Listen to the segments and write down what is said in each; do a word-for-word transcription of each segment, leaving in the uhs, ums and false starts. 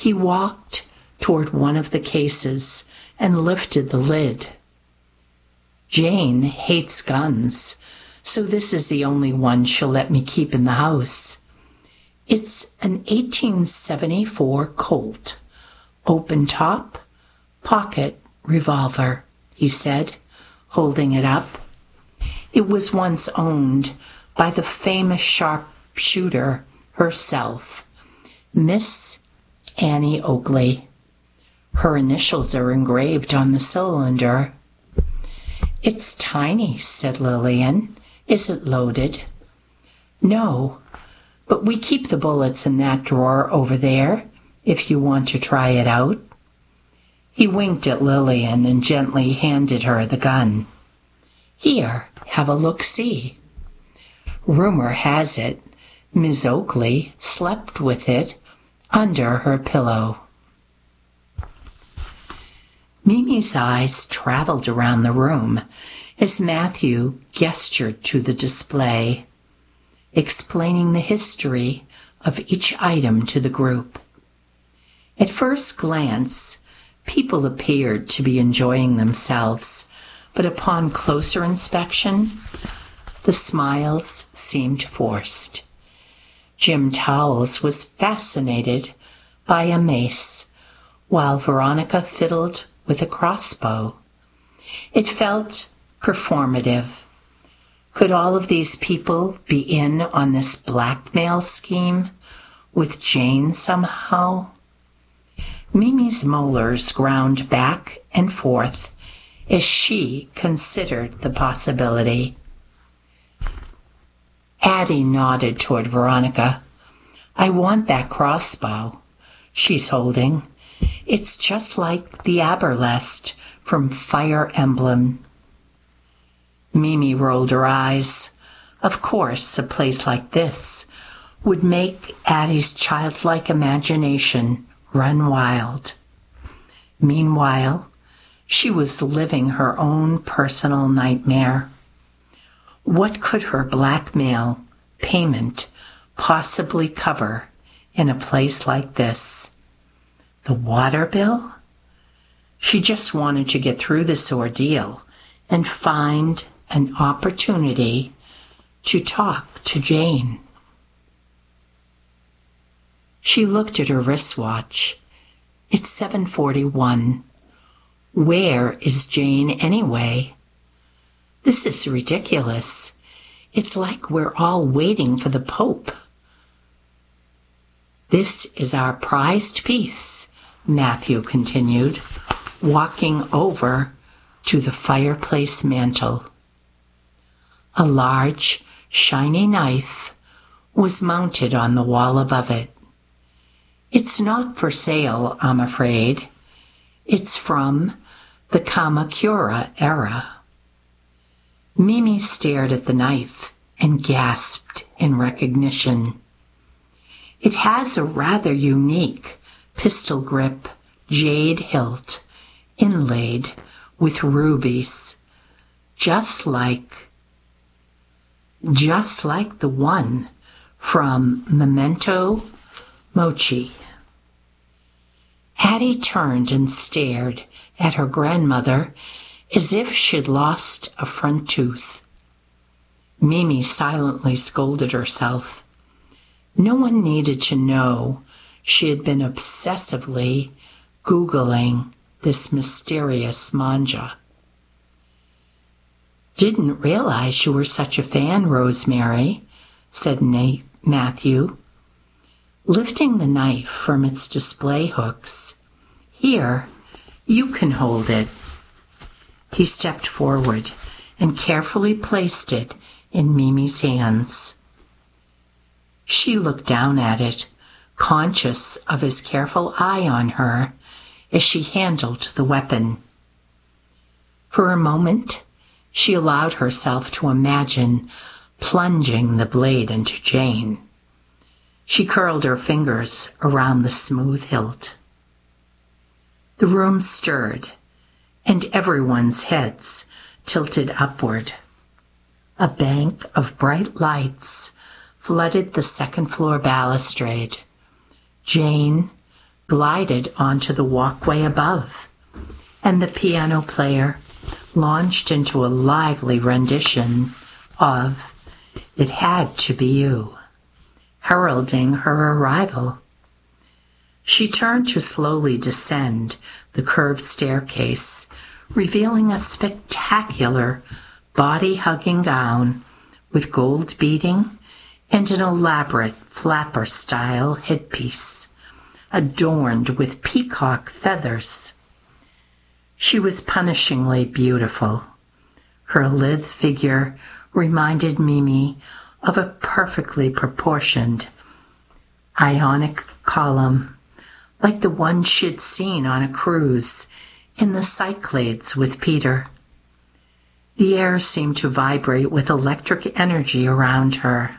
He walked toward one of the cases and lifted the lid. Jane hates guns, so this is the only one she'll let me keep in the house. It's an eighteen seventy-four Colt, open top, pocket revolver, he said, holding it up. It was once owned by the famous sharpshooter herself, Miss Annie Oakley. Her initials are engraved on the cylinder. It's tiny, said Lillian. Is it loaded? No, but we keep the bullets in that drawer over there, if you want to try it out. He winked at Lillian and gently handed her the gun. Here, have a look-see. Rumor has it Miss Oakley slept with it under her pillow. Mimi's eyes traveled around the room as Matthew gestured to the display, explaining the history of each item to the group. At first glance, people appeared to be enjoying themselves, but upon closer inspection, the smiles seemed forced. Jim Towles was fascinated by a mace, while Veronica fiddled with a crossbow. It felt performative. Could all of these people be in on this blackmail scheme with Jane somehow? Mimi's molars ground back and forth as she considered the possibility. Addie nodded toward Veronica. I want that crossbow she's holding. It's just like the Aberlest from Fire Emblem. Mimi rolled her eyes. Of course, a place like this would make Addie's childlike imagination run wild. Meanwhile, she was living her own personal nightmare. What could her blackmail payment possibly cover in a place like this? The water bill? She just wanted to get through this ordeal and find an opportunity to talk to Jane. She looked at her wristwatch. It's seven forty-one. Where is Jane anyway? This is ridiculous. It's like we're all waiting for the Pope. This is our prized piece, Matthew continued, walking over to the fireplace mantel. A large, shiny knife was mounted on the wall above it. It's not for sale, I'm afraid. It's from the Kamakura era. Mimi stared at the knife and gasped in recognition. It has a rather unique pistol grip jade hilt inlaid with rubies, just like, just like the one from Memento Mori. Addie turned and stared at her grandmother as if she'd lost a front tooth. Mimi silently scolded herself. No one needed to know she had been obsessively Googling this mysterious manja. Didn't realize you were such a fan, Rosemary, said Nate Matthew, lifting the knife from its display hooks. Here, you can hold it. He stepped forward and carefully placed it in Mimi's hands. She looked down at it, conscious of his careful eye on her as she handled the weapon. For a moment, she allowed herself to imagine plunging the blade into Jane. She curled her fingers around the smooth hilt. The room stirred, and everyone's heads tilted upward. A bank of bright lights flooded the second-floor balustrade. Jane glided onto the walkway above, and the piano player launched into a lively rendition of It Had to Be You, heralding her arrival. She turned to slowly descend the curved staircase, revealing a spectacular body-hugging gown with gold beading and an elaborate flapper-style headpiece, adorned with peacock feathers. She was punishingly beautiful. Her lithe figure reminded Mimi of a perfectly proportioned Ionic column, like the one she'd seen on a cruise in the Cyclades with Peter. The air seemed to vibrate with electric energy around her.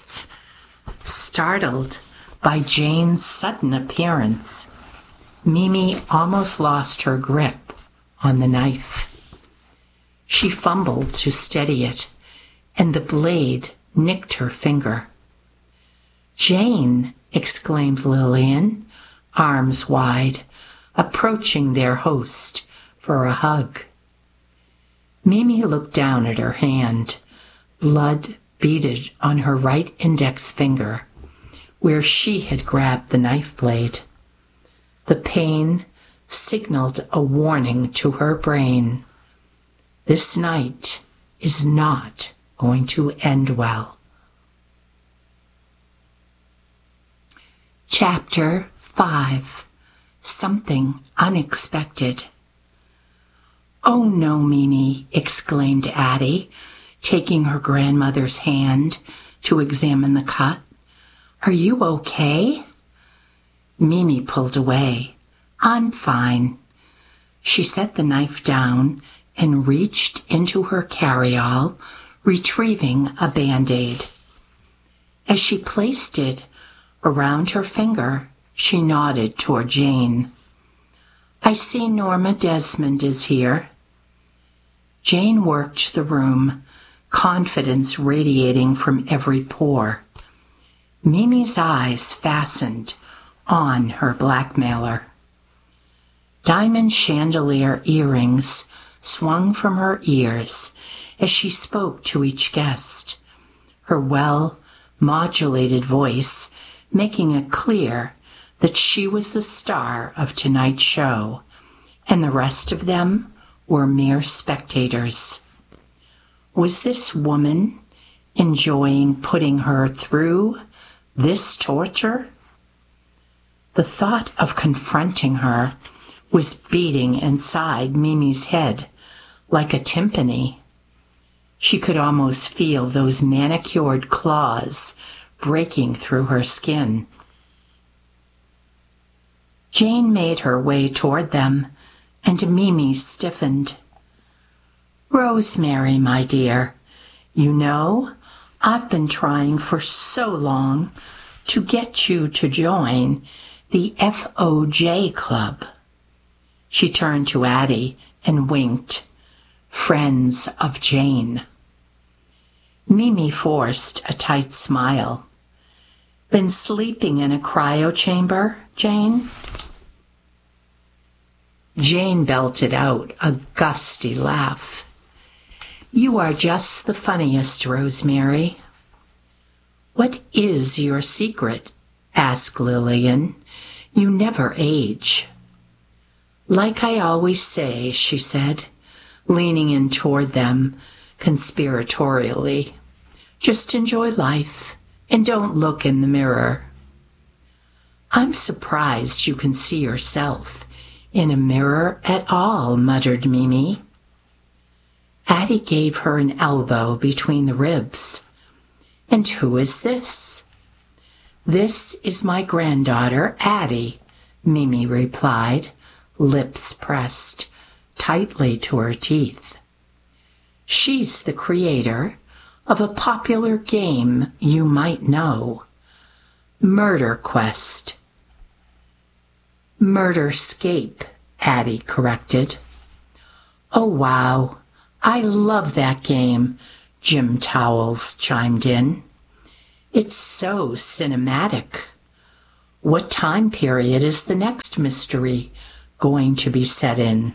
Startled by Jane's sudden appearance, Mimi almost lost her grip on the knife. She fumbled to steady it, and the blade nicked her finger. "Jane!" exclaimed Lillian, arms wide, approaching their host for a hug. Mimi looked down at her hand. Blood beaded on her right index finger, where she had grabbed the knife blade. The pain signaled a warning to her brain. This night is not going to end well. Chapter five. Something Unexpected. "Oh no, Mimi," exclaimed Addie, taking her grandmother's hand to examine the cut. "Are you okay?" Mimi pulled away. "I'm fine." She set the knife down and reached into her carry-all, retrieving a Band-Aid. As she placed it around her finger, she nodded toward Jane. "I see Norma Desmond is here." Jane worked the room, confidence radiating from every pore. Mimi's eyes fastened on her blackmailer. Diamond chandelier earrings swung from her ears as she spoke to each guest, her well-modulated voice making it clear that she was the star of tonight's show, and the rest of them were mere spectators. Was this woman enjoying putting her through this torture? The thought of confronting her was beating inside Mimi's head like a timpani. She could almost feel those manicured claws breaking through her skin. Jane made her way toward them, and Mimi stiffened. "Rosemary, my dear, you know, I've been trying for so long to get you to join the F O J Club." She turned to Addie and winked. "Friends of Jane." Mimi forced a tight smile. "Been sleeping in a cryo chamber, Jane?" Jane belted out a gusty laugh. "You are just the funniest, Rosemary." "What is your secret?" asked Lillian. "You never age." "Like I always say," she said, leaning in toward them conspiratorially, "just enjoy life and don't look in the mirror." "I'm surprised you can see yourself in a mirror at all," muttered Mimi. Addie gave her an elbow between the ribs. "And who is this?" "This is my granddaughter, Addie," Mimi replied, lips pressed tightly to her teeth. "She's the creator of a popular game you might know, Murder Quest." "Murderscape," Addie corrected. "Oh, wow, I love that game," Jim Towles chimed in. "It's so cinematic." What time period is the next mystery going to be set in?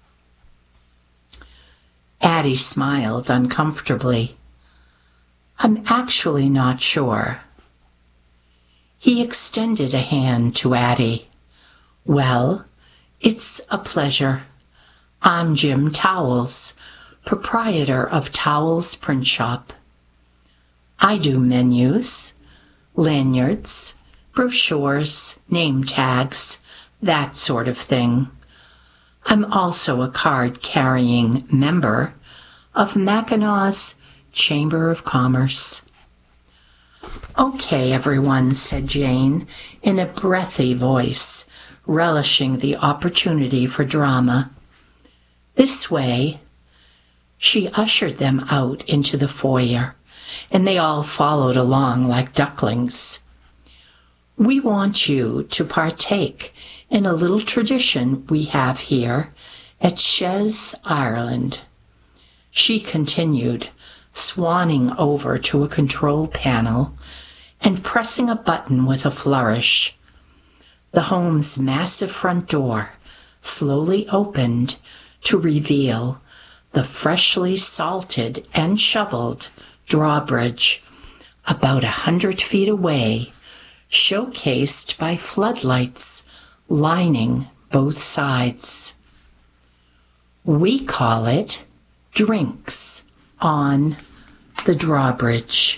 Addie smiled uncomfortably. I'm actually not sure. He extended a hand to Addie. Well, it's a pleasure. I'm Jim Towles, proprietor of Towles Print Shop. I do menus, lanyards, brochures, name tags, that sort of thing. I'm also a card-carrying member of Mackinaw's Chamber of Commerce. Okay, everyone, said Jane in a breathy voice, relishing the opportunity for drama. This way. She ushered them out into the foyer, and they all followed along like ducklings. We want you to partake in a little tradition we have here at Shez Ireland. She continued, swanning over to a control panel and pressing a button with a flourish. The home's massive front door slowly opened to reveal the freshly salted and shoveled drawbridge about a hundred feet away, showcased by floodlights lining both sides. We call it Drinks on the Drawbridge.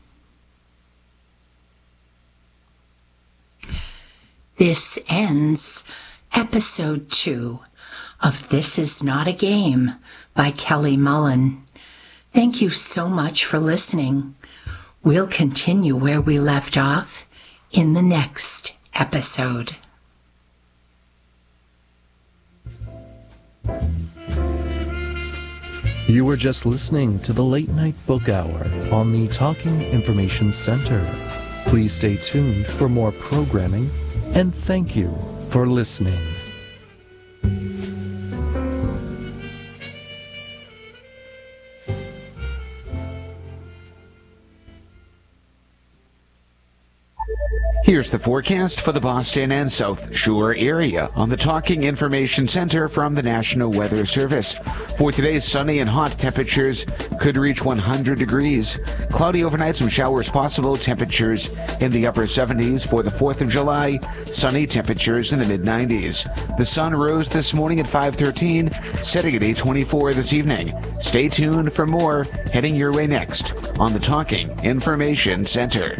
This ends episode two of This Is Not a Game by Kelly Mullen. Thank you so much for listening. We'll continue where we left off in the next episode. You were just listening to the Late Night Book Hour on the Talking Information Center. Please stay tuned for more programming, and thank you for listening. Here's the forecast for the Boston and South Shore area on the Talking Information Center from the National Weather Service. For today's sunny and hot, temperatures could reach one hundred degrees. Cloudy overnight, some showers possible, temperatures in the upper seventies. For the fourth of July, sunny, temperatures in the mid nineties. The sun rose this morning at five thirteen, setting at eight twenty-four this evening. Stay tuned for more heading your way next on the Talking Information Center.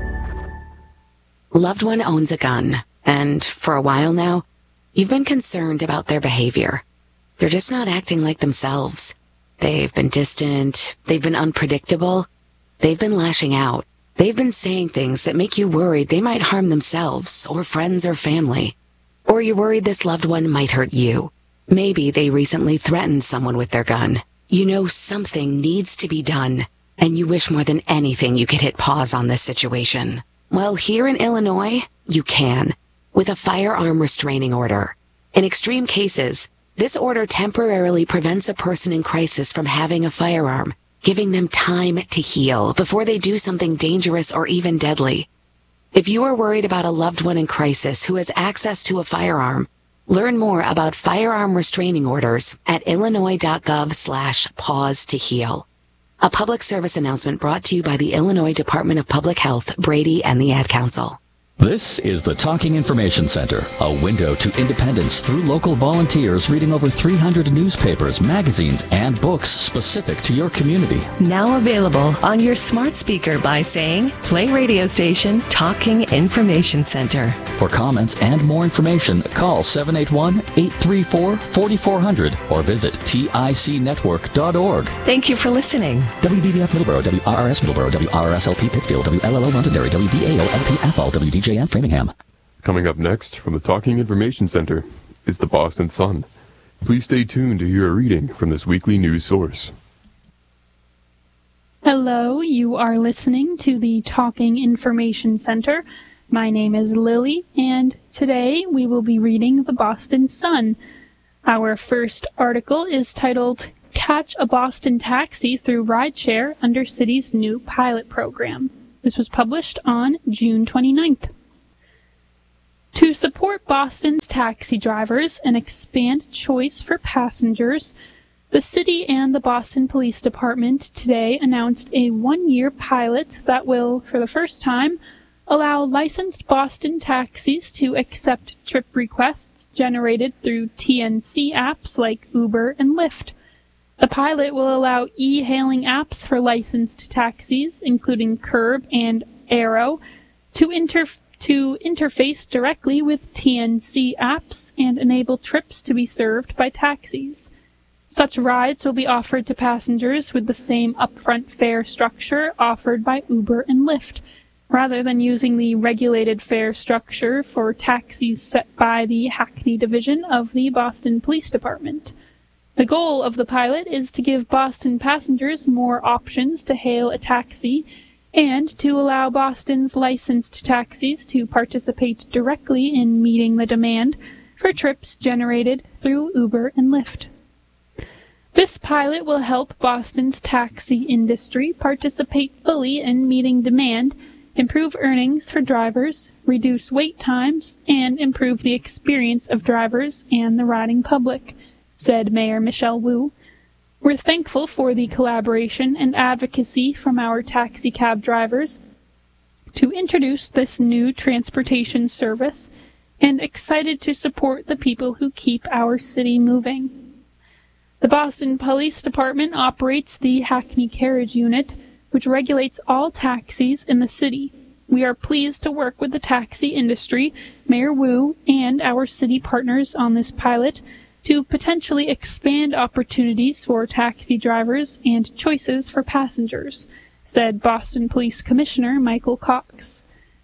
Loved one owns a gun, and for a while now, you've been concerned about their behavior. They're just not acting like themselves. They've been distant, they've been unpredictable, they've been lashing out. They've been saying things that make you worried they might harm themselves, or friends or family. Or you're worried this loved one might hurt you. Maybe they recently threatened someone with their gun. You know something needs to be done, and you wish more than anything you could hit pause on this situation. Well, here in Illinois, you can, with a firearm restraining order. In extreme cases, this order temporarily prevents a person in crisis from having a firearm, giving them time to heal before they do something dangerous or even deadly. If you are worried about a loved one in crisis who has access to a firearm, learn more about firearm restraining orders at illinois.gov slash pause to heal. A public service announcement brought to you by the Illinois Department of Public Health, Brady, and the Ad Council. This is the Talking Information Center, a window to independence through local volunteers reading over three hundred newspapers, magazines, and books specific to your community. Now available on your smart speaker by saying, play radio station Talking Information Center. For comments and more information, call seven eight one, eight three four, four four zero zero or visit tic network dot org. Thank you for listening. W B B F Middleborough, W R R S Middleborough, W R R S L P Pittsfield, W L L O Londonderry, W V A O L P Athol, W D J N Framingham. Coming up next from the Talking Information Center is the Boston Sun. Please stay tuned to hear a reading from this weekly news source. Hello, you are listening to the Talking Information Center. My name is Lily, and today we will be reading the Boston Sun. Our first article is titled, Catch a Boston Taxi Through Rideshare Under City's New Pilot Program. This was published on June twenty-ninth. To support Boston's taxi drivers and expand choice for passengers, the city and the Boston Police Department today announced a one-year pilot that will, for the first time, allow licensed Boston taxis to accept trip requests generated through T N C apps like Uber and Lyft. The pilot will allow e-hailing apps for licensed taxis, including Curb and Arrow, to interfere to interface directly with T N C apps and enable trips to be served by taxis. Such rides will be offered to passengers with the same upfront fare structure offered by Uber and Lyft, rather than using the regulated fare structure for taxis set by the Hackney Division of the Boston Police Department. The goal of the pilot is to give Boston passengers more options to hail a taxi and to allow Boston's licensed taxis to participate directly in meeting the demand for trips generated through Uber and Lyft. This pilot will help Boston's taxi industry participate fully in meeting demand, improve earnings for drivers, reduce wait times, and improve the experience of drivers and the riding public, said Mayor Michelle Wu. We're thankful for the collaboration and advocacy from our taxi cab drivers to introduce this new transportation service and excited to support the people who keep our city moving. The Boston Police Department operates the Hackney Carriage Unit, which regulates all taxis in the city. We are pleased to work with the taxi industry, Mayor Wu, and our city partners on this pilot to potentially expand opportunities for taxi drivers and choices for passengers, said Boston Police Commissioner Michael Cox.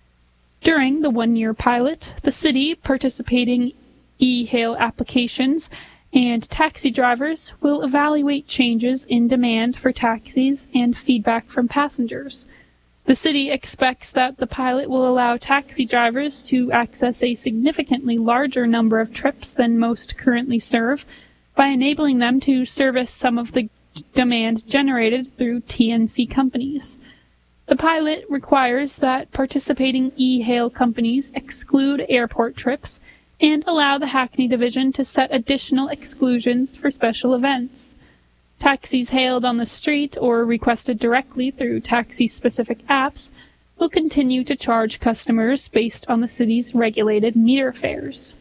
During the one-year pilot, the city participating e-hail applications and taxi drivers will evaluate changes in demand for taxis and feedback from passengers. The city expects that the pilot will allow taxi drivers to access a significantly larger number of trips than most currently serve by enabling them to service some of the demand generated through T N C companies. The pilot requires that participating e-hail companies exclude airport trips and allow the Hackney Division to set additional exclusions for special events. Taxis hailed on the street or requested directly through taxi-specific apps will continue to charge customers based on the city's regulated meter fares.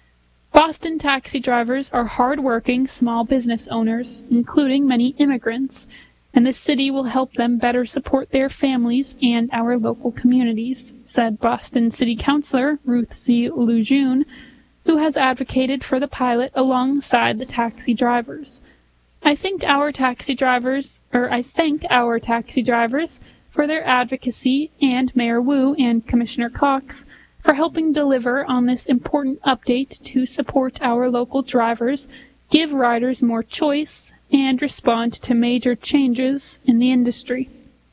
Boston taxi drivers are hard-working small business owners, including many immigrants, and the city will help them better support their families and our local communities, said Boston City Councilor Ruth Z. Lejeune, who has advocated for the pilot alongside the taxi drivers. I think our taxi drivers, or I thank our taxi drivers for their advocacy and Mayor Wu and Commissioner Cox for helping deliver on this important update to support our local drivers, give riders more choice, and respond to major changes in the industry.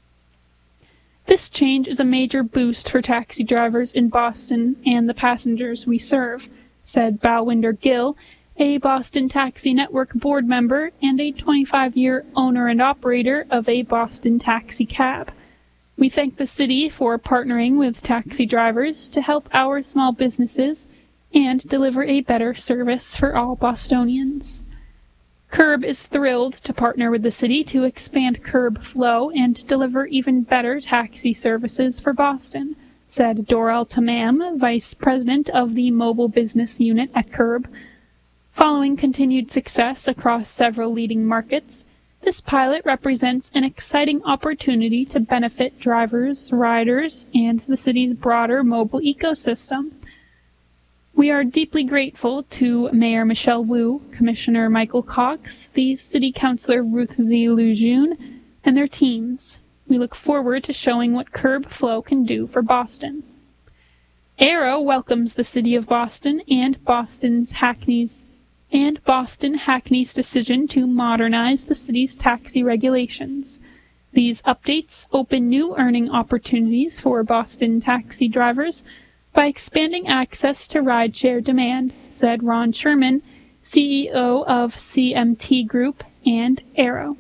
This change is a major boost for taxi drivers in Boston and the passengers we serve, said Balwinder Gill, a Boston Taxi Network board member and a twenty-five-year owner and operator of a Boston taxi cab. We thank the city for partnering with taxi drivers to help our small businesses and deliver a better service for all Bostonians. Curb is thrilled to partner with the city to expand Curb Flow and deliver even better taxi services for Boston, said Doral Tamam, Vice President of the Mobile Business Unit at Curb. Following continued success across several leading markets, this pilot represents an exciting opportunity to benefit drivers, riders, and the city's broader mobile ecosystem. We are deeply grateful to Mayor Michelle Wu, Commissioner Michael Cox, the City Councilor Ruth Z. Lejeune, and their teams. We look forward to showing what Curb Flow can do for Boston. Arrow welcomes the City of Boston and Boston's Hackney's and Boston Hackney's decision to modernize the city's taxi regulations. These updates open new earning opportunities for Boston taxi drivers by expanding access to rideshare demand, said Ron Sherman, C E O of C M T Group and Arrow.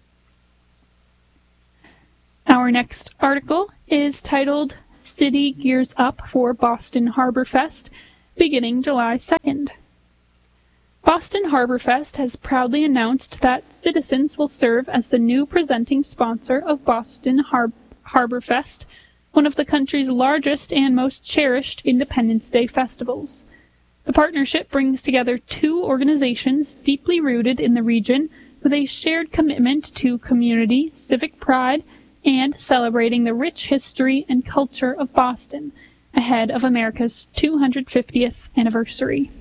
Our next article is titled City Gears Up for Boston Harbor Fest beginning July second. Boston Harborfest has proudly announced that Citizens will serve as the new presenting sponsor of Boston Har- Harborfest, one of the country's largest and most cherished Independence Day festivals. The partnership brings together two organizations deeply rooted in the region with a shared commitment to community, civic pride, and celebrating the rich history and culture of Boston ahead of America's two hundred fiftieth anniversary.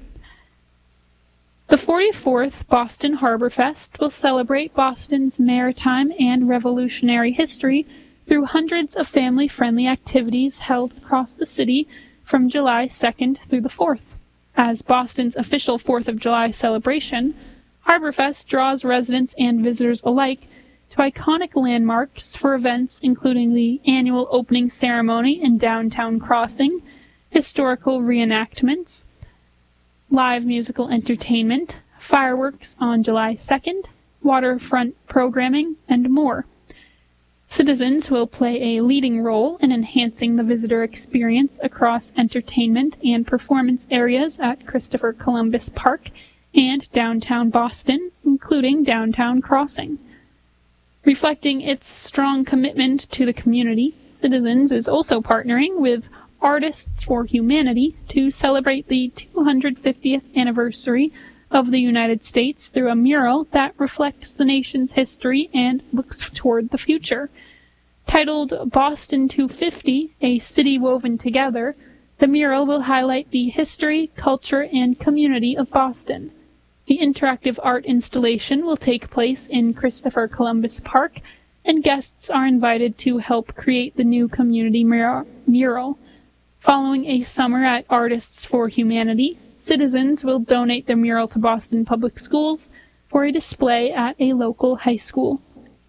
The forty-fourth Boston Harborfest will celebrate Boston's maritime and revolutionary history through hundreds of family-friendly activities held across the city from July second through the fourth. As Boston's official fourth of July celebration, Harborfest draws residents and visitors alike to iconic landmarks for events including the annual opening ceremony in Downtown Crossing, historical reenactments, live musical entertainment, fireworks on July second, waterfront programming, and more. Citizens will play a leading role in enhancing the visitor experience across entertainment and performance areas at Christopher Columbus Park and downtown Boston, including Downtown Crossing. Reflecting its strong commitment to the community, Citizens is also partnering with Artists for Humanity to celebrate the two hundred fiftieth anniversary of the United States through a mural that reflects the nation's history and looks toward the future. Titled Boston two fifty, A City Woven Together, the mural will highlight the history, culture, and community of Boston. The interactive art installation will take place in Christopher Columbus Park, and guests are invited to help create the new community mur- mural. Following a summer at Artists for Humanity, Citizens will donate the mural to Boston Public Schools for a display at a local high school.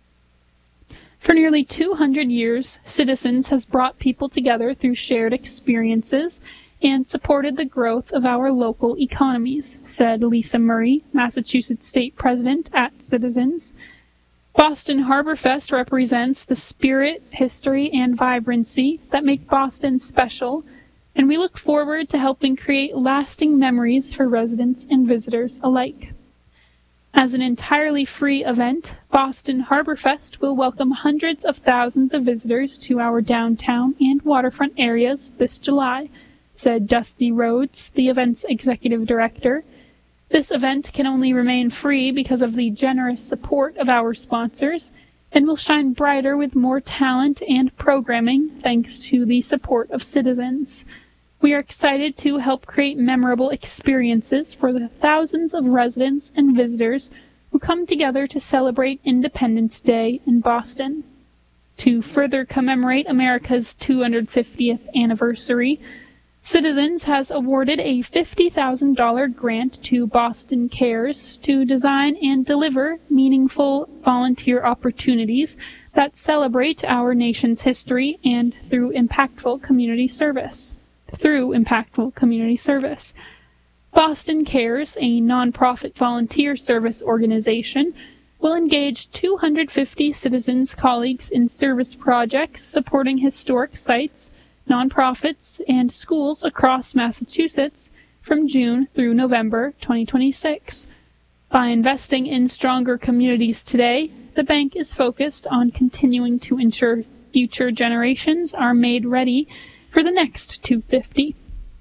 For nearly two hundred years, Citizens has brought people together through shared experiences and supported the growth of our local economies, said Lisa Murray, Massachusetts State President at Citizens. Boston Harborfest represents the spirit, history, and vibrancy that make Boston special, and we look forward to helping create lasting memories for residents and visitors alike. As an entirely free event, Boston Harborfest will welcome hundreds of thousands of visitors to our downtown and waterfront areas this July, said Dusty Rhodes, the event's executive director. This event can only remain free because of the generous support of our sponsors, and will shine brighter with more talent and programming thanks to the support of Citizens. We are excited to help create memorable experiences for the thousands of residents and visitors who come together to celebrate Independence Day in Boston. To further commemorate America's two hundred fiftieth anniversary, Citizens has awarded a fifty thousand dollars grant to Boston Cares to design and deliver meaningful volunteer opportunities that celebrate our nation's history and through impactful community service. Through impactful community service. Boston Cares, a nonprofit volunteer service organization, will engage two hundred fifty Citizens colleagues in service projects supporting historic sites, nonprofits, and schools across Massachusetts from June through November twenty twenty-six. By investing in stronger communities today, the bank is focused on continuing to ensure future generations are made ready for the next two hundred fifty.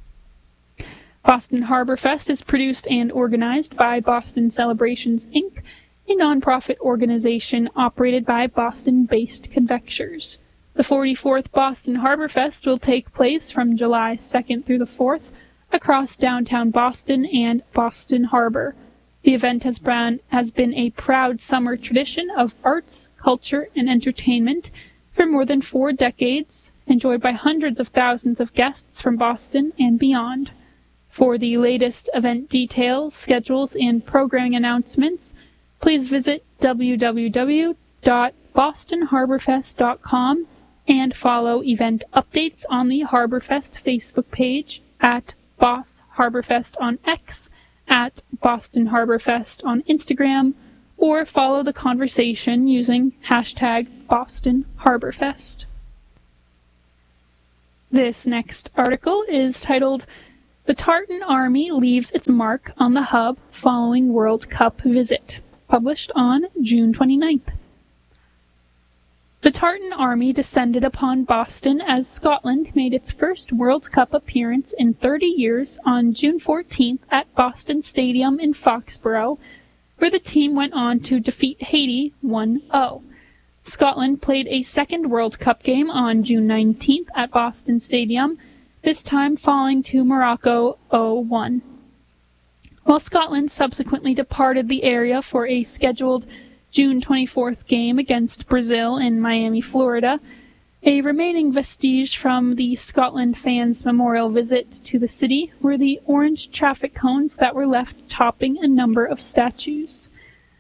Boston Harborfest is produced and organized by Boston Celebrations, Incorporated, a nonprofit organization operated by Boston-based convectures. The forty-fourth Boston Harborfest will take place from July second through the fourth across downtown Boston and Boston Harbor. The event has been, has been a proud summer tradition of arts, culture, and entertainment for more than four decades, enjoyed by hundreds of thousands of guests from Boston and beyond. For the latest event details, schedules, and programming announcements, please visit w w w dot boston harborfest dot com and follow event updates on the Harborfest Facebook page at Boss Harborfest on X, at Boston Harborfest on Instagram, or follow the conversation using hashtag Boston Harborfest. This next article is titled, The Tartan Army leaves its mark on the hub following World Cup visit. Published on June twenty-ninth. The Tartan Army descended upon Boston as Scotland made its first World Cup appearance in thirty years on June fourteenth at Boston Stadium in Foxborough, where the team went on to defeat Haiti one oh. Scotland played a second World Cup game on June nineteenth at Boston Stadium, this time falling to Morocco oh one. While Scotland subsequently departed the area for a scheduled June twenty-fourth game against Brazil in Miami, Florida, a remaining vestige from the Scotland fans' memorial visit to the city were the orange traffic cones that were left topping a number of statues.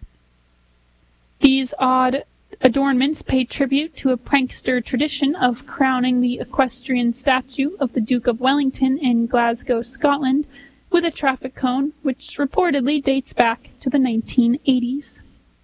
These odd adornments pay tribute to a prankster tradition of crowning the equestrian statue of the Duke of Wellington in Glasgow, Scotland, with a traffic cone which reportedly dates back to the nineteen eighties.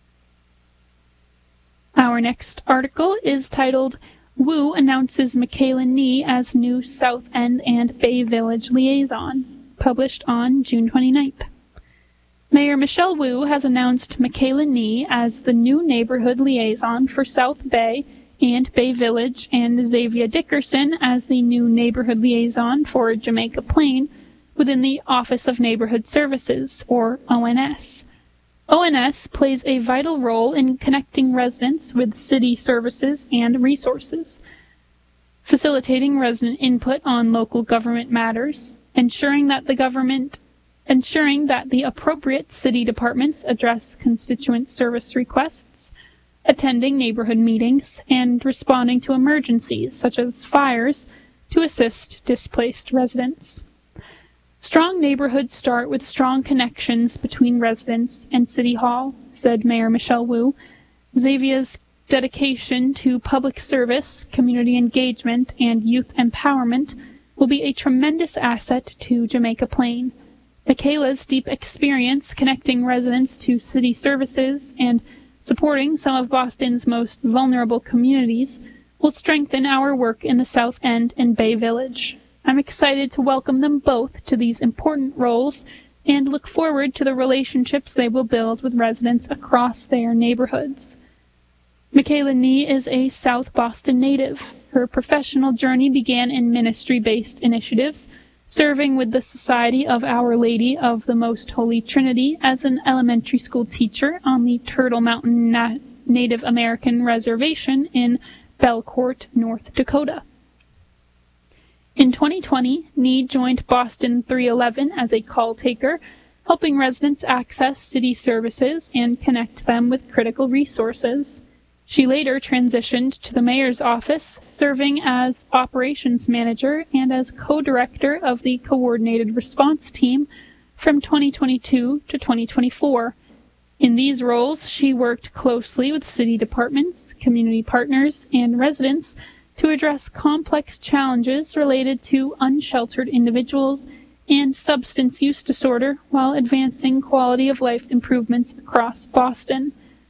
Our next article is titled, Wu Announces Michaela Nee as New South End and Bay Village Liaison, published on June twenty-ninth. Mayor Michelle Wu has announced Michaela Nee as the new neighborhood liaison for South Bay and Bay Village, and Xavier Dickerson as the new neighborhood liaison for Jamaica Plain within the Office of Neighborhood Services, or O N S. O N S plays a vital role in connecting residents with city services and resources, facilitating resident input on local government matters, ensuring that the government ensuring that the appropriate city departments address constituent service requests, attending neighborhood meetings, and responding to emergencies such as fires to assist displaced residents. Strong neighborhoods start with strong connections between residents and City Hall, said Mayor Michelle Wu. Xavier's dedication to public service, community engagement, and youth empowerment will be a tremendous asset to Jamaica Plain. Michaela's deep experience connecting residents to city services and supporting some of Boston's most vulnerable communities will strengthen our work in the South End and Bay Village. I'm excited to welcome them both to these important roles and look forward to the relationships they will build with residents across their neighborhoods. Michaela Nee is a South Boston native. Her professional journey began in ministry-based initiatives, serving with the Society of Our Lady of the Most Holy Trinity as an elementary school teacher on the Turtle Mountain Na- Native American Reservation in Belcourt, North Dakota. In twenty twenty, Nee joined Boston three eleven as a call taker, helping residents access city services and connect them with critical resources. She later transitioned to the mayor's office, serving as operations manager and as co-director of the Coordinated Response Team from twenty twenty-two to twenty twenty-four. In these roles, she worked closely with city departments, community partners, and residents to address complex challenges related to unsheltered individuals and substance use disorder while advancing quality of life improvements across Boston.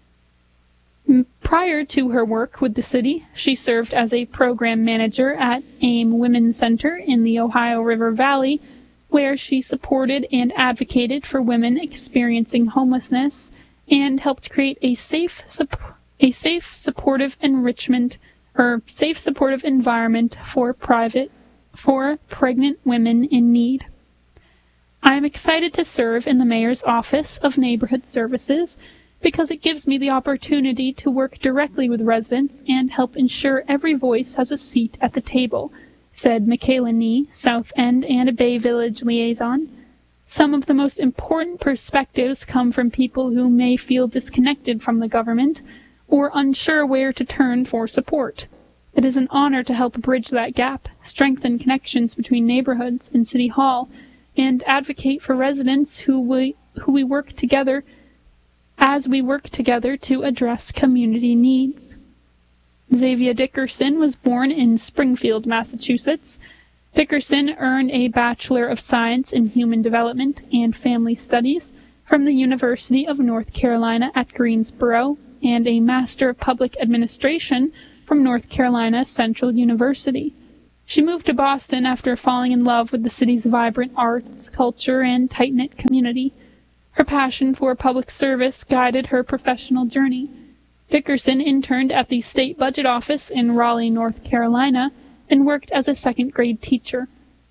Prior to her work with the city, she served as a program manager at AIM Women's Center in the Ohio River Valley, where she supported and advocated for women experiencing homelessness and helped create a safe, a safe, supportive enrichment or safe, supportive environment for private, for pregnant women in need. I am excited to serve in the Mayor's Office of Neighborhood Services because it gives me the opportunity to work directly with residents and help ensure every voice has a seat at the table, said Michaela Nee, South End and Bay Village liaison. Some of the most important perspectives come from people who may feel disconnected from the government or unsure where to turn for support. It is an honor to help bridge that gap, strengthen connections between neighborhoods and City Hall, and advocate for residents who we, who we work together as we work together to address community needs. Xavier Dickerson was born in Springfield, Massachusetts. Dickerson earned a Bachelor of Science in Human Development and Family Studies from the University of North Carolina at Greensboro and a Master of Public Administration from North Carolina Central University. She moved to Boston after falling in love with the city's vibrant arts, culture, and tight-knit community. Her passion for public service guided her professional journey. Dickerson interned at the State Budget Office in Raleigh, North Carolina, and worked as a second-grade teacher.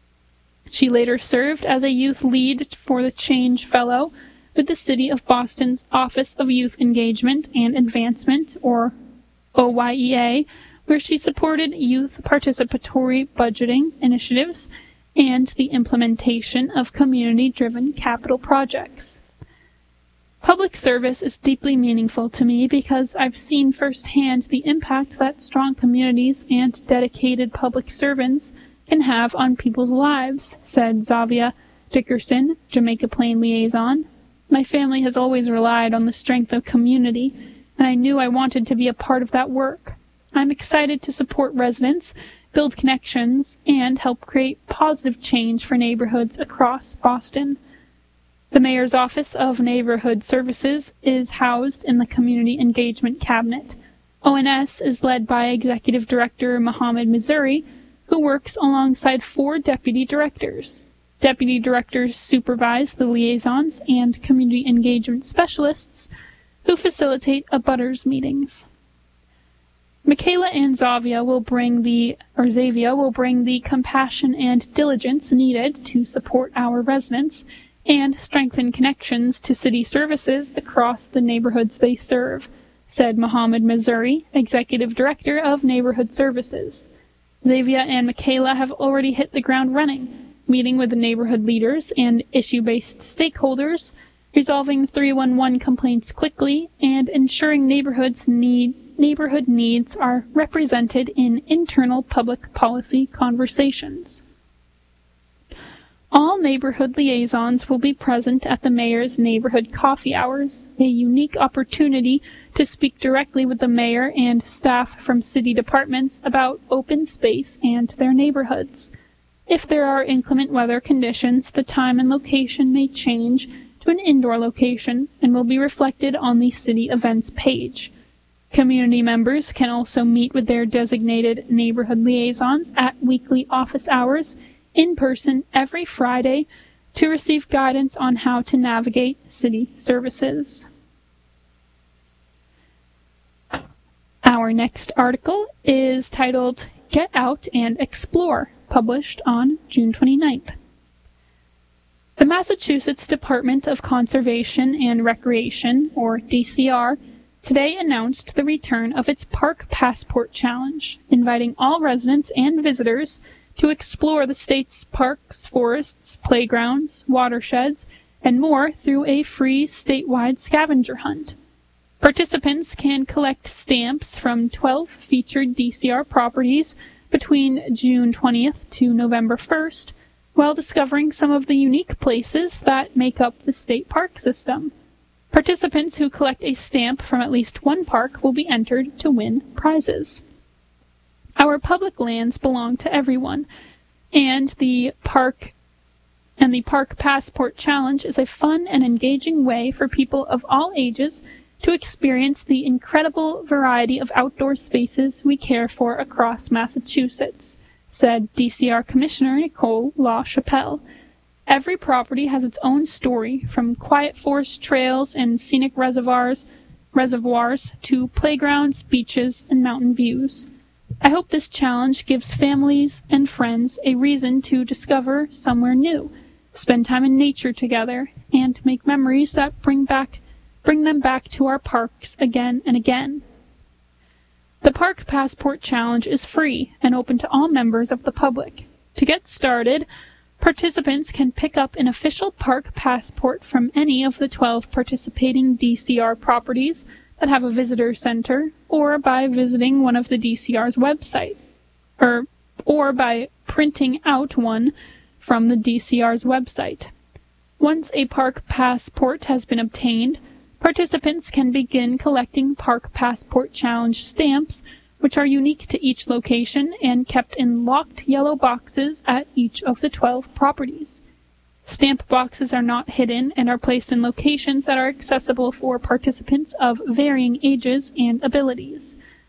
She later served as a youth lead for the Change Fellow with the City of Boston's Office of Youth Engagement and Advancement, or O Y E A, where she supported youth participatory budgeting initiatives and the implementation of community-driven capital projects. Public service is deeply meaningful to me because I've seen firsthand the impact that strong communities and dedicated public servants can have on people's lives, said Zavia Dickerson, Jamaica Plain liaison. My family has always relied on the strength of community, and I knew I wanted to be a part of that work. I'm excited to support residents, build connections, and help create positive change for neighborhoods across Boston. The Mayor's Office of Neighborhood Services is housed in the Community Engagement Cabinet. O N S is led by Executive Director Mohammed Missouri, who works alongside four deputy directors. Deputy directors supervise the liaisons and community engagement specialists who facilitate abutters meetings. Michaela and Zavia will bring the, or Zavia will bring the compassion and diligence needed to support our residents and strengthen connections to city services across the neighborhoods they serve, said Mohammed Missouri, Executive Director of Neighborhood Services. Zavia and Michaela have already hit the ground running, meeting with the neighborhood leaders and issue-based stakeholders, resolving three one one complaints quickly, and ensuring neighborhoods need, neighborhood needs are represented in internal public policy conversations. All neighborhood liaisons will be present at the Mayor's Neighborhood Coffee Hours, a unique opportunity to speak directly with the Mayor and staff from city departments about open space and their neighborhoods. If there are inclement weather conditions, the time and location may change to an indoor location and will be reflected on the city events page. Community members can also meet with their designated neighborhood liaisons at weekly office hours in person every Friday to receive guidance on how to navigate city services. Our next article is titled Get Out and Explore, published on June twenty-ninth. The Massachusetts Department of Conservation and Recreation, or D C R, today announced the return of its Park Passport Challenge, inviting all residents and visitors to explore the state's parks, forests, playgrounds, watersheds, and more through a free statewide scavenger hunt. Participants can collect stamps from twelve featured D C R properties between June twentieth to November first, while discovering some of the unique places that make up the state park system. Participants who collect a stamp from at least one park will be entered to win prizes. Our public lands belong to everyone, and the park and the Park Passport Challenge is a fun and engaging way for people of all ages to experience the incredible variety of outdoor spaces we care for across Massachusetts, said D C R Commissioner Nicole LaChapelle. Every property has its own story, from quiet forest trails and scenic reservoirs, reservoirs to playgrounds, beaches, and mountain views. I hope this challenge gives families and friends a reason to discover somewhere new, spend time in nature together, and make memories that bring back, bring them back to our parks again and again. The Park Passport Challenge is free and open to all members of the public. To get started, participants can pick up an official park passport from any of the twelve participating D C R properties that have a visitor center, or by visiting one of the D C R's website, or, or by printing out one from the D C R's website. Once a park passport has been obtained, participants can begin collecting Park Passport Challenge stamps, which are unique to each location and kept in locked yellow boxes at each of the twelve properties. Stamp boxes are not hidden and are placed in locations that are accessible for participants of varying ages and abilities.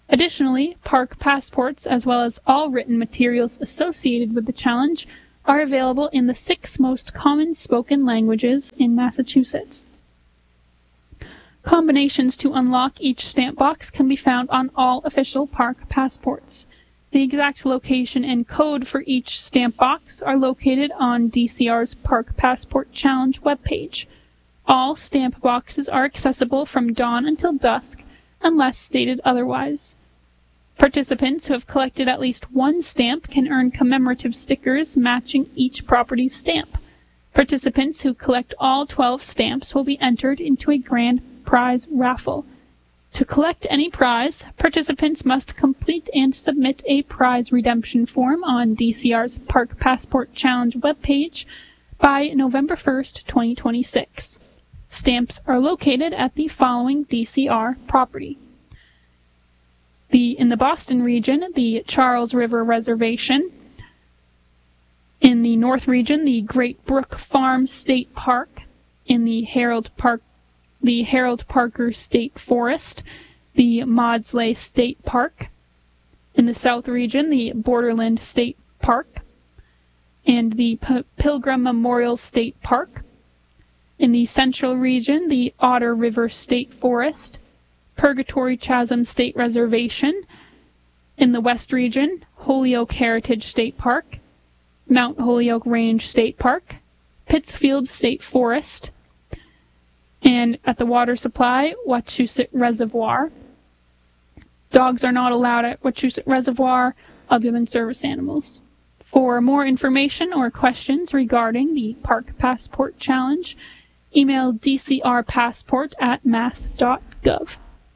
Additionally, park passports, as well as all written materials associated with the challenge, are available in the six most common spoken languages in Massachusetts. Combinations to unlock each stamp box can be found on all official park passports. The exact location and code for each stamp box are located on D C R's Park Passport Challenge webpage. All stamp boxes are accessible from dawn until dusk, unless stated otherwise. Participants who have collected at least one stamp can earn commemorative stickers matching each property's stamp. Participants who collect all twelve stamps will be entered into a grand prize raffle. To collect any prize, participants must complete and submit a prize redemption form on D C R's Park Passport Challenge webpage by November first, twenty twenty-six. Stamps are located at the following D C R property. The, in the Boston region, the Charles River Reservation. In the North region, the Great Brook Farm State Park. In the Harold Park the Harold Parker State Forest, the Maudsley State Park. In the South region, the Borderland State Park, and the P- Pilgrim Memorial State Park. In the Central region, the Otter River State Forest, Purgatory Chasm State Reservation. In the West region, Holyoke Heritage State Park, Mount Holyoke Range State Park, Pittsfield State Forest, and at the water supply, Wachusett Reservoir. Dogs are not allowed at Wachusett Reservoir other than service animals. For more information or questions regarding the Park Passport Challenge, email d c r passport at mass dot gov.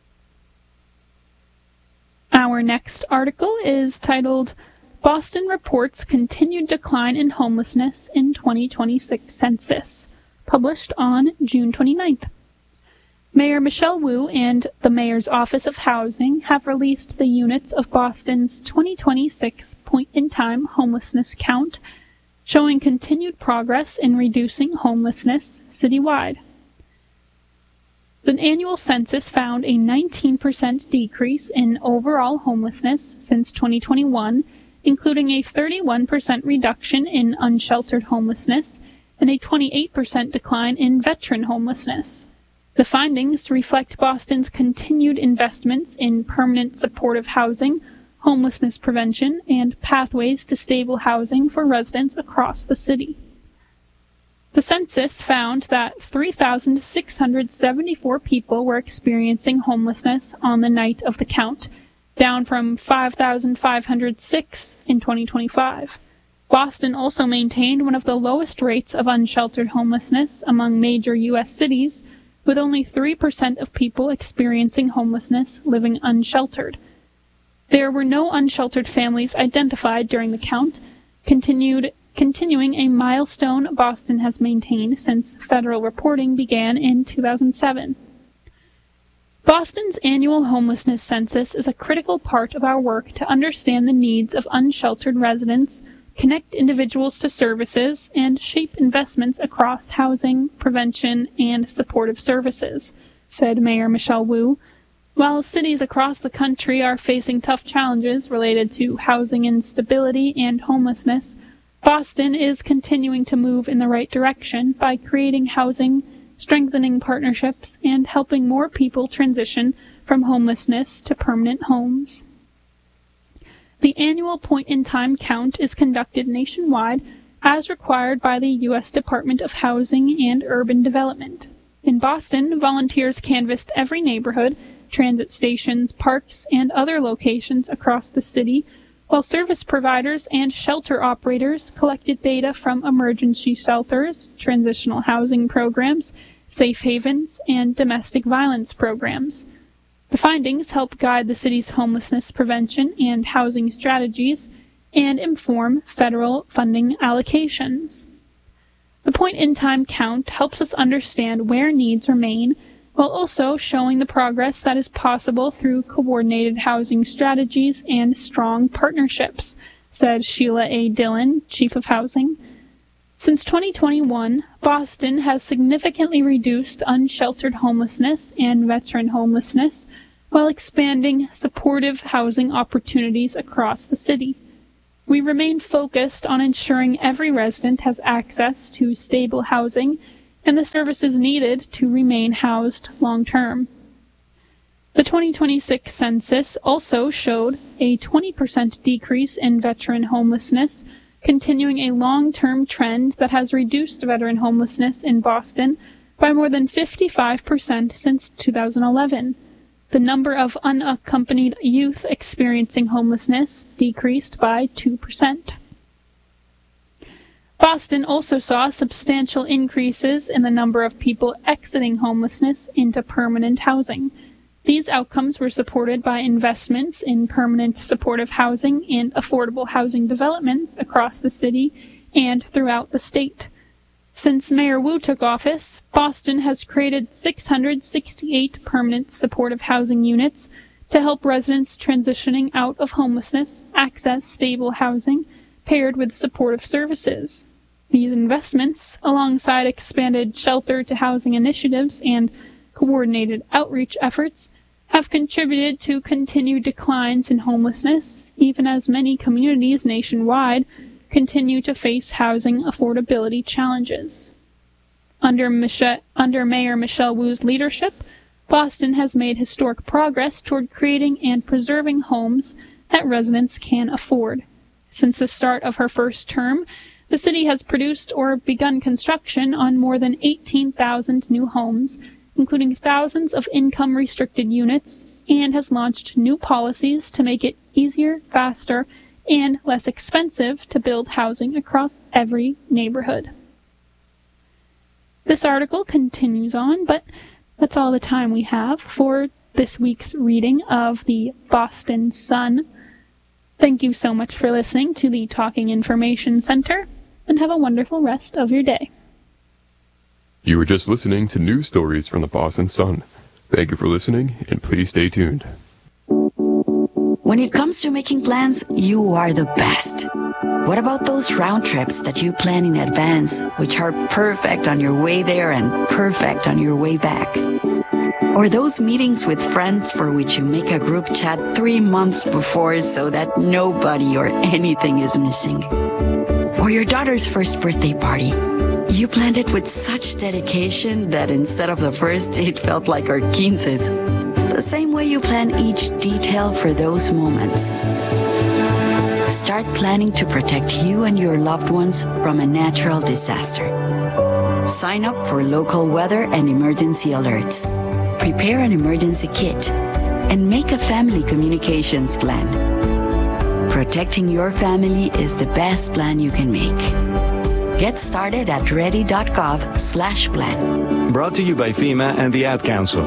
Our next article is titled, Boston Reports Continued Decline in Homelessness in twenty twenty-six Census, published on June twenty-ninth. Mayor Michelle Wu and the Mayor's Office of Housing have released the units of Boston's twenty twenty-six point-in-time homelessness count, showing continued progress in reducing homelessness citywide. The annual census found a nineteen percent decrease in overall homelessness since twenty twenty-one, including a thirty-one percent reduction in unsheltered homelessness and a twenty-eight percent decline in veteran homelessness. The findings reflect Boston's continued investments in permanent supportive housing, homelessness prevention, and pathways to stable housing for residents across the city. The census found that three thousand six hundred seventy-four people were experiencing homelessness on the night of the count, down from five thousand five hundred six in twenty twenty-five. Boston also maintained one of the lowest rates of unsheltered homelessness among major U S cities, with only three percent of people experiencing homelessness living unsheltered. There were no unsheltered families identified during the count, continued, continuing a milestone Boston has maintained since federal reporting began in two thousand seven. Boston's annual homelessness census is a critical part of our work to understand the needs of unsheltered residents, connect individuals to services, and shape investments across housing, prevention, and supportive services, said Mayor Michelle Wu. While cities across the country are facing tough challenges related to housing instability and homelessness, Boston is continuing to move in the right direction by creating housing, strengthening partnerships, and helping more people transition from homelessness to permanent homes. The annual point-in-time count is conducted nationwide as required by the U S Department of Housing and Urban Development. In Boston, volunteers canvassed every neighborhood, transit stations, parks, and other locations across the city, while service providers and shelter operators collected data from emergency shelters, transitional housing programs, safe havens, and domestic violence programs. The findings help guide the city's homelessness prevention and housing strategies and inform federal funding allocations. The point-in-time count helps us understand where needs remain, while also showing the progress that is possible through coordinated housing strategies and strong partnerships, said Sheila A. Dillon, Chief of Housing. Since twenty twenty-one, Boston has significantly reduced unsheltered homelessness and veteran homelessness, while expanding supportive housing opportunities across the city. We remain focused on ensuring every resident has access to stable housing and the services needed to remain housed long-term. The twenty twenty-six census also showed a twenty percent decrease in veteran homelessness, continuing a long-term trend that has reduced veteran homelessness in Boston by more than fifty-five percent since two thousand eleven. The number of unaccompanied youth experiencing homelessness decreased by two percent. Boston also saw substantial increases in the number of people exiting homelessness into permanent housing. These outcomes were supported by investments in permanent supportive housing and affordable housing developments across the city and throughout the state. Since Mayor Wu took office, Boston has created six hundred sixty-eight permanent supportive housing units to help residents transitioning out of homelessness access stable housing paired with supportive services. These investments, alongside expanded shelter-to-housing initiatives and coordinated outreach efforts, have contributed to continued declines in homelessness, even as many communities nationwide continue to face housing affordability challenges. Under, Mich- under Mayor Michelle Wu's leadership, Boston has made historic progress toward creating and preserving homes that residents can afford. Since the start of her first term, the city has produced or begun construction on more than eighteen thousand new homes, including thousands of income-restricted units, and has launched new policies to make it easier, faster, and less expensive to build housing across every neighborhood. This article continues on, but that's all the time we have for this week's reading of the Boston Sun. Thank you so much for listening to the Talking Information Center, and have a wonderful rest of your day. You were just listening to news stories from the Boston Sun. Thank you for listening, and please stay tuned. When it comes to making plans, you are the best. What about those round trips that you plan in advance, which are perfect on your way there and perfect on your way back? Or those meetings with friends for which you make a group chat three months before so that nobody or anything is missing? Or your daughter's first birthday party. You planned it with such dedication that instead of the first, it felt like our quinces. The same way you plan each detail for those moments. Start planning to protect you and your loved ones from a natural disaster. Sign up for local weather and emergency alerts. Prepare an emergency kit. And make a family communications plan. Protecting your family is the best plan you can make. Get started at ready.gov slash plan. Brought to you by FEMA and the Ad Council.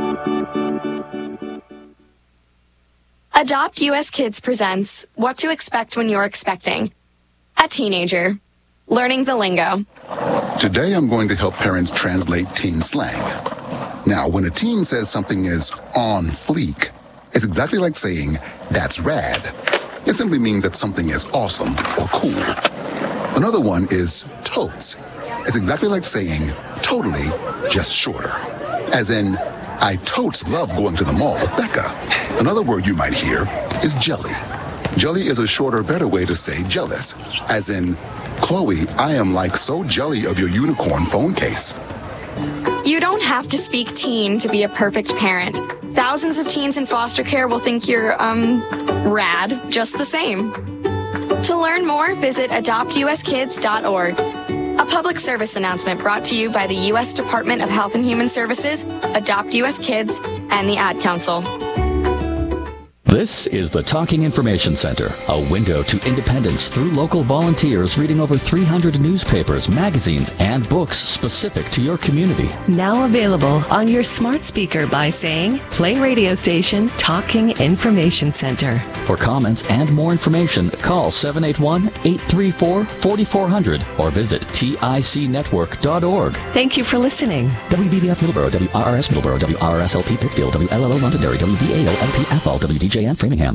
Adopt U S Kids presents What to Expect When You're Expecting. A teenager. Learning the lingo. Today I'm going to help parents translate teen slang. Now, when a teen says something is on fleek, it's exactly like saying, that's rad. It simply means that something is awesome or cool. Another one is totes. It's exactly like saying totally, just shorter. As in, I totes love going to the mall with Becca. Another word you might hear is jelly. Jelly is a shorter, better way to say jealous. As in, Chloe, I am like so jelly of your unicorn phone case. You don't have to speak teen to be a perfect parent. Thousands of teens in foster care will think you're, um, rad just the same. To learn more, visit adopt u s kids dot org. A public service announcement brought to you by the U S Department of Health and Human Services, Adopt U S Kids, and the Ad Council. This is the Talking Information Center, a window to independence through local volunteers reading over three hundred newspapers, magazines, and books specific to your community. Now available on your smart speaker by saying, play radio station Talking Information Center. For comments and more information, call seven eight one, eight three four, four four zero zero or visit tic network dot org. Thank you for listening. W B B F Middleborough, W R R S Middleborough, W R R S L P Pittsfield, W L L O Londonderry, W V A O L P Athol, W D J and Framingham.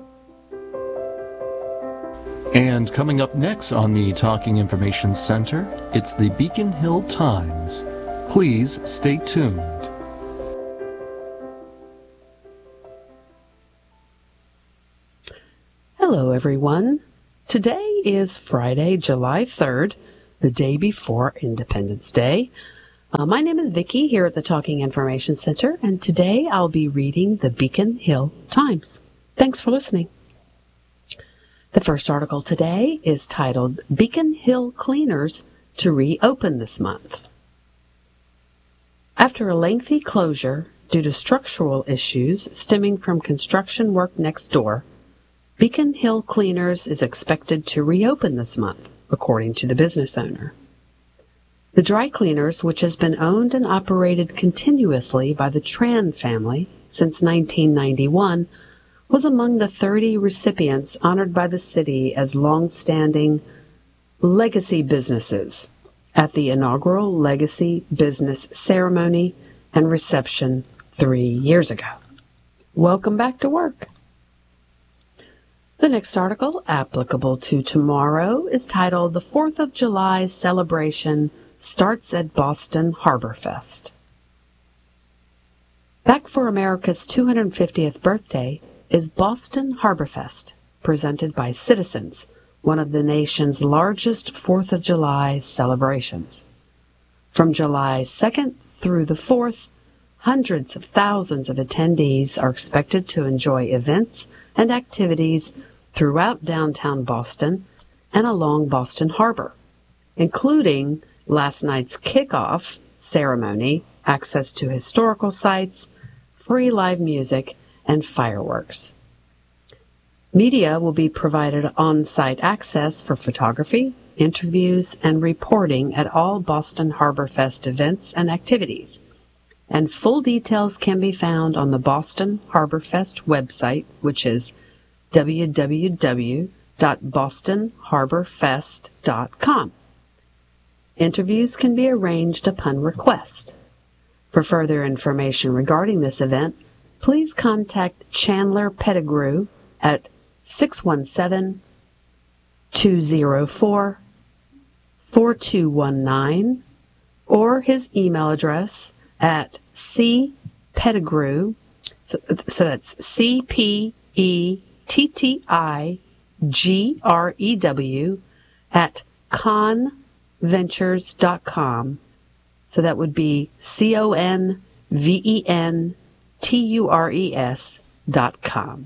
And coming up next on the Talking Information Center, it's the Beacon Hill Times. Please stay tuned. Hello, everyone. Today is Friday, July third, the day before Independence Day. Uh, my name is Vicki here at the Talking Information Center, and today I'll be reading the Beacon Hill Times. Thanks for listening. The first article today is titled Beacon Hill Cleaners to Reopen This Month. After a lengthy closure due to structural issues stemming from construction work next door, Beacon Hill Cleaners is expected to reopen this month, according to the business owner. The dry cleaners, which has been owned and operated continuously by the Tran family since nineteen ninety-one, was among the thirty recipients honored by the city as long-standing legacy businesses at the inaugural Legacy Business Ceremony and Reception three years ago. Welcome back to work. The next article, applicable to tomorrow, is titled The fourth of July Celebration Starts at Boston Harbor Fest. Back for America's two hundred fiftieth birthday is Boston Harbor Fest, presented by Citizens, one of the nation's largest fourth of July celebrations. From July second through the fourth, hundreds of thousands of attendees are expected to enjoy events and activities throughout downtown Boston and along Boston Harbor, including last night's kickoff ceremony, access to historical sites, free live music, and fireworks. Media will be provided on-site access for photography, interviews, and reporting at all Boston Harbor Fest events and activities. And full details can be found on the Boston Harbor Fest website, which is w w w dot boston harbor fest dot com. Interviews can be arranged upon request. For further information regarding this event, please contact Chandler Pettigrew at six one seven, two zero four, four two one nine or his email address at cpettigrew, so, so that's C P E T T I G R E W at conventures dot com. So that would be C O N V E N T U R E S dot com.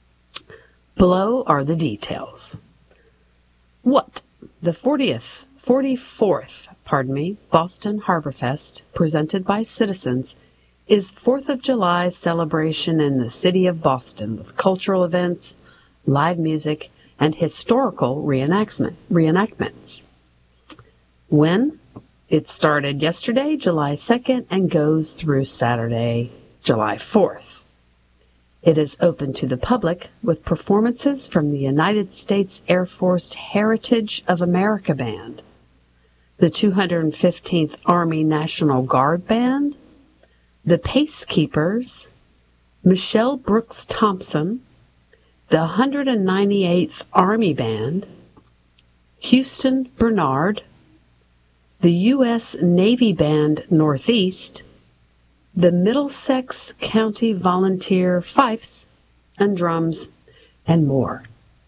Below are the details. What? The fortieth, forty-fourth, pardon me, Boston Harbor Fest, presented by Citizens, is fourth of July celebration in the city of Boston with cultural events, live music, and historical reenactment, reenactments. When? It started yesterday, July second, and goes through Saturday, July fourth. It is open to the public with performances from the United States Air Force Heritage of America Band, the two hundred fifteenth Army National Guard Band, the Pacekeepers, Michelle Brooks Thompson, the one hundred ninety-eighth Army Band, Houston Bernard, the U S Navy Band Northeast, the Middlesex County Volunteer Fifes and Drums, and more.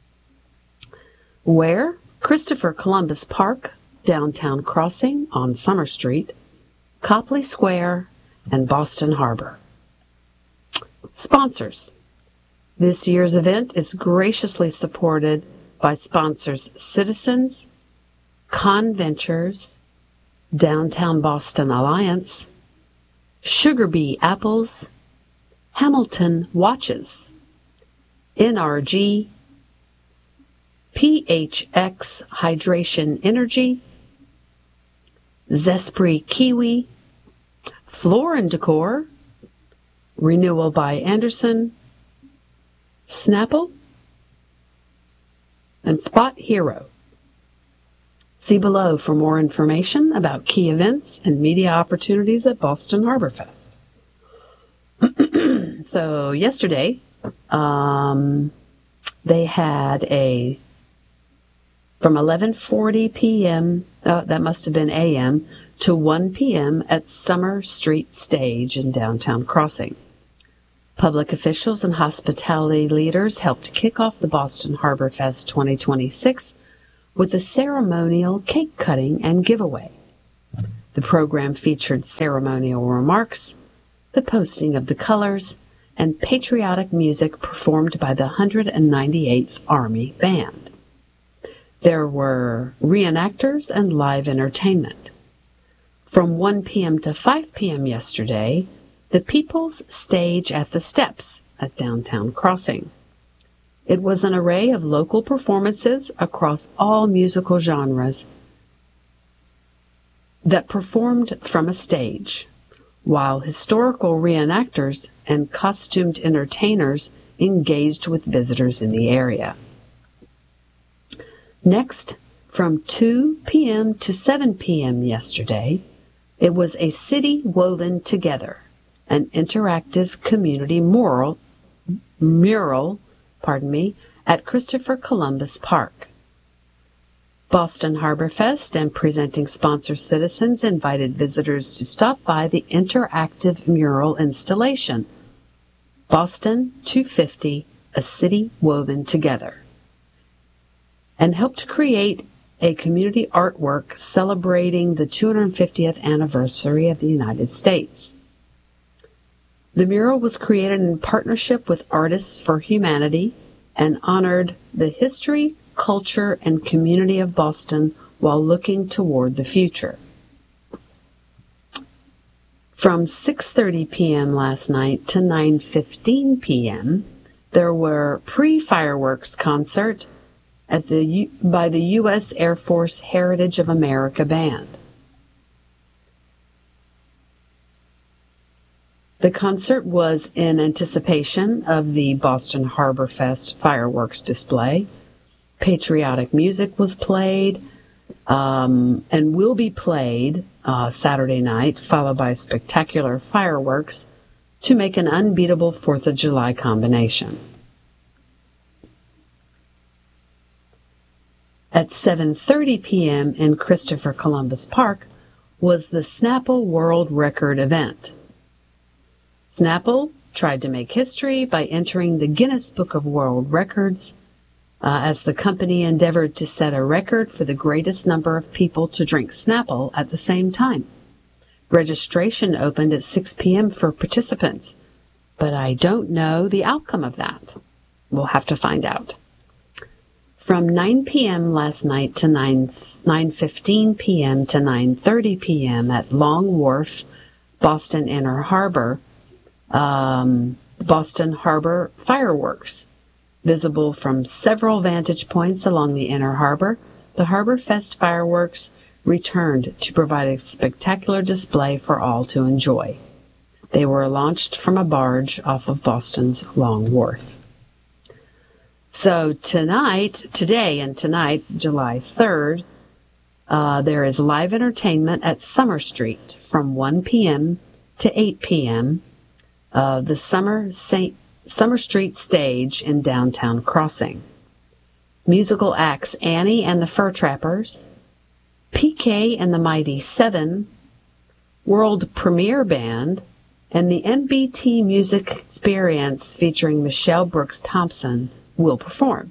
Where? Christopher Columbus Park, Downtown Crossing on Summer Street, Copley Square, and Boston Harbor. Sponsors. This year's event is graciously supported by sponsors Citizens, Conventures, Downtown Boston Alliance, Sugar Bee Apples, Hamilton Watches, N R G, P H X Hydration Energy, Zespri Kiwi, Floor and Decor, Renewal by Anderson, Snapple, and Spot Hero. See below for more information about key events and media opportunities at Boston Harbor Fest. So yesterday, um, they had a, from eleven forty p.m., oh, that must have been a m, to one p.m. at Summer Street Stage in Downtown Crossing. Public officials and hospitality leaders helped kick off the Boston Harbor Fest twenty twenty-six with a ceremonial cake cutting and giveaway. The program featured ceremonial remarks, the posting of the colors, and patriotic music performed by the one hundred ninety-eighth Army Band. There were reenactors and live entertainment. From one p.m. to five p.m. yesterday, the People's Stage at the Steps at Downtown Crossing. It was an array of local performances across all musical genres that performed from a stage, while historical reenactors and costumed entertainers engaged with visitors in the area. Next, from two p.m. to seven p.m. yesterday, it was a City Woven Together, an interactive community mural, mural, pardon me, at Christopher Columbus Park. Boston Harbor Fest and presenting sponsor Citizens invited visitors to stop by the interactive mural installation, Boston two fifty, A City Woven Together, and helped create a community artwork celebrating the two hundred fiftieth anniversary of the United States. The mural was created in partnership with Artists for Humanity and honored the history, culture, and community of Boston while looking toward the future. From six thirty p.m. last night to nine fifteen p.m., there were pre-fireworks concert at the U- by the U S Air Force Heritage of America Band. The concert was in anticipation of the Boston Harbor Fest fireworks display. Patriotic music was played um, and will be played uh, Saturday night, followed by spectacular fireworks to make an unbeatable fourth of July combination. At seven thirty p.m. in Christopher Columbus Park was the Snapple World Record event. Snapple tried to make history by entering the Guinness Book of World Records uh, as the company endeavored to set a record for the greatest number of people to drink Snapple at the same time. Registration opened at six p.m. for participants, but I don't know the outcome of that. We'll have to find out. From nine p.m. last night to nine fifteen p.m. to nine thirty p.m. at Long Wharf, Boston Inner Harbor, um, Boston Harbor fireworks. Visible from several vantage points along the Inner Harbor, the Harbor Fest fireworks returned to provide a spectacular display for all to enjoy. They were launched from a barge off of Boston's Long Wharf. So tonight, today and tonight, July third, uh, there is live entertainment at Summer Street from one p.m. to eight p.m. Uh, the Summer Saint Summer Street Stage in Downtown Crossing. Musical acts Annie and the Fur Trappers, P K and the Mighty Seven, World Premiere Band, and the M B T Music Experience featuring Michelle Brooks Thompson will perform.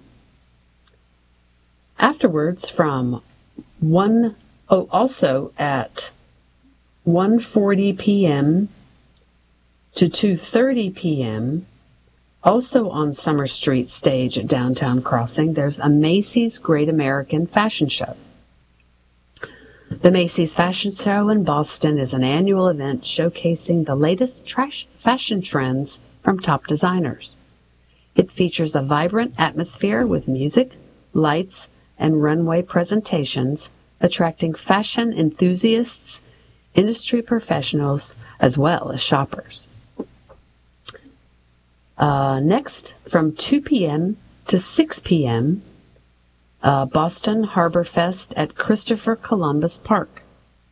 Afterwards, from one oh, also at one forty p.m. to two thirty p.m., also on Summer Street Stage at Downtown Crossing, there's a Macy's Great American Fashion Show. The Macy's Fashion Show in Boston is an annual event showcasing the latest trash fashion trends from top designers. It features a vibrant atmosphere with music, lights, and runway presentations, attracting fashion enthusiasts, industry professionals, as well as shoppers. Uh, next, from two p.m. to six p.m., uh, Boston Harbor Fest at Christopher Columbus Park.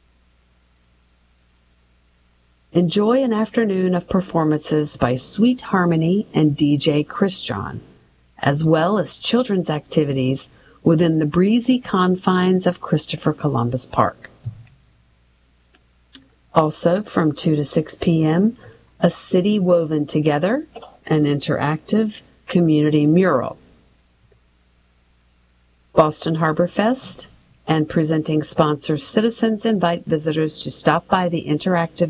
Enjoy an afternoon of performances by Sweet Harmony and D J Chris John, as well as children's activities within the breezy confines of Christopher Columbus Park. Also, from two to six p.m., A City Woven Together, an interactive community mural. Boston Harbor Fest and presenting sponsor Citizens invite visitors to stop by the interactive